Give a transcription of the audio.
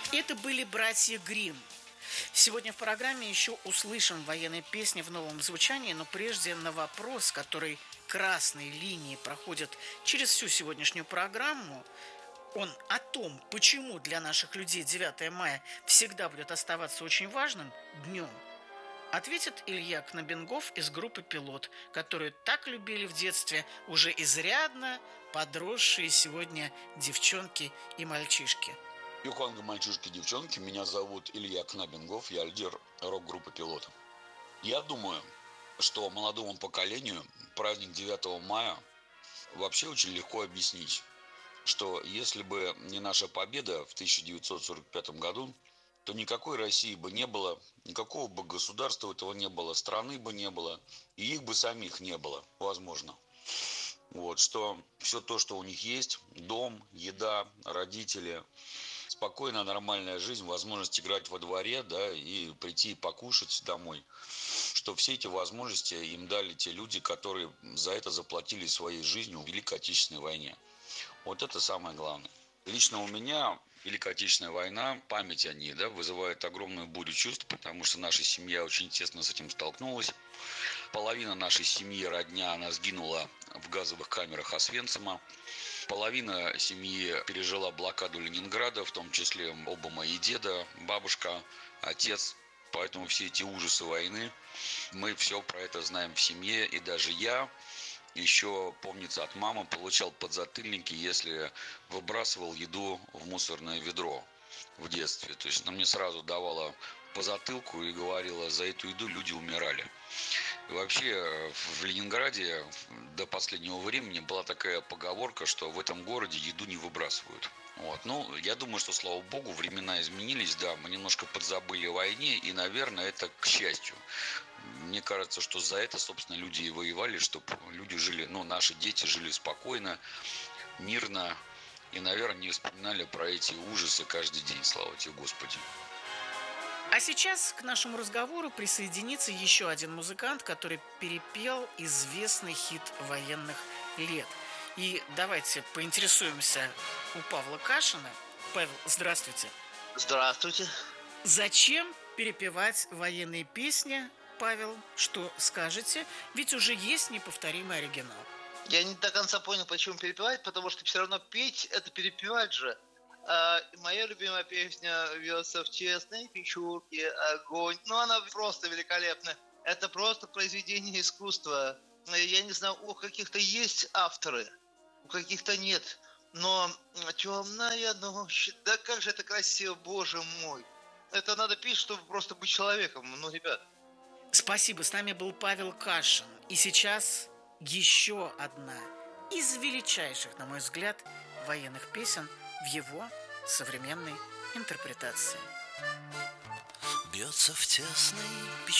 Это были братья Гримм. Сегодня в программе еще услышим военные песни в новом звучании, но прежде на вопрос, который красной линией проходит через всю сегодняшнюю программу, он о том, почему для наших людей 9 мая всегда будет оставаться очень важным днем, ответит Илья Кнобенгоф из группы «Пилот», которую так любили в детстве уже изрядно подросшие сегодня девчонки и мальчишки. Юханга, мальчишки, девчонки, меня зовут Илья Кнабенгоф, я лидер рок-группы «Пилот». Я думаю, что молодому поколению праздник 9 мая вообще очень легко объяснить, что если бы не наша победа в 1945 году, то никакой России бы не было, никакого бы государства этого не было, страны бы не было, и их бы самих не было, возможно. Вот, что все то, что у них есть, дом, еда, родители, спокойная, нормальная жизнь, возможность играть во дворе, да, и прийти и покушать домой, что все эти возможности им дали те люди, которые за это заплатили своей жизнью в Великой Отечественной войне. Вот это самое главное. Лично у меня Великая Отечественная война, память о ней, да, вызывает огромную бурю чувств, потому что наша семья очень тесно с этим столкнулась. Половина нашей семьи, родня, она сгинула в газовых камерах Освенцима. Половина семьи пережила блокаду Ленинграда, в том числе оба мои деда, бабушка, отец. Поэтому все эти ужасы войны, мы все про это знаем в семье. И даже я еще, помнится, от мамы получал подзатыльники, если выбрасывал еду в мусорное ведро в детстве. То есть она мне сразу давала по затылку и говорила, за эту еду люди умирали. И вообще в Ленинграде до последнего времени была такая поговорка, что в этом городе еду не выбрасывают. Вот. Ну, я думаю, что, слава богу, времена изменились, да, мы немножко подзабыли о войне, и, наверное, это к счастью. Мне кажется, что за это, собственно, люди и воевали, чтобы люди жили, ну, наши дети жили спокойно, мирно, и, наверное, не вспоминали про эти ужасы каждый день, слава тебе, Господи. А сейчас к нашему разговору присоединится еще один музыкант, который перепел известный хит военных лет. И давайте поинтересуемся у Павла Кашина. Павел, здравствуйте. Здравствуйте. Зачем перепевать военные песни, Павел? Что скажете? Ведь уже есть неповторимый оригинал. Я не до конца понял, почему перепевать, потому что все равно петь — это перепевать же. Моя любимая песня «Вьется в честной печурке огонь». Ну, она просто великолепна. Это просто произведение искусства. Я не знаю, у каких-то есть авторы, у каких-то нет. Но темная ночь, да как же это красиво, боже мой. Это надо петь, чтобы просто быть человеком. Ну, ребят. Спасибо, с нами был Павел Кашин. И сейчас еще одна из величайших, на мой взгляд, военных песен в его современной интерпретации. Бьется в тесной